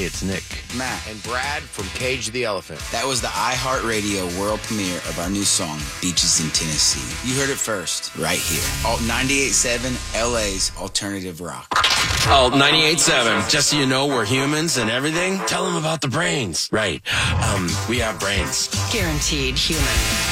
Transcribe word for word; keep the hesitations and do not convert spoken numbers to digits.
it's Nick, Matt, and Brad from Cage the Elephant. That was the iHeartRadio world premiere of our new song, Beaches in Tennessee. You heard it first, right here. Alt ninety-eight point seven, L A's Alternative Rock. Alt ninety-eight point seven. Just so you know, we're humans and everything. Tell them about the brains. Right. Um, we have brains. Guaranteed human.